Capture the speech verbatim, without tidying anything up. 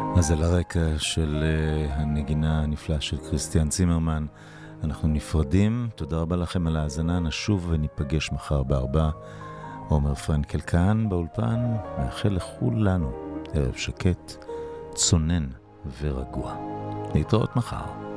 אז על הרקע של uh, הנגינה הנפלאה של קריסטיאן צימרמן, אנחנו נפרדים. תודה רבה לכם על ההאזנה, נשוב וניפגש מחר בארבע. עומר פרנקל כאן באולפן, מאחל לכולנו ערב שקט, צונן ורגוע. להתראות מחר.